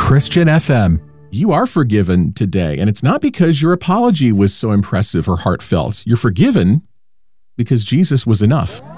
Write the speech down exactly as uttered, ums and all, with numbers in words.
Christian F M. You are forgiven today, and it's not because your apology was so impressive or heartfelt. You're forgiven because Jesus was enough.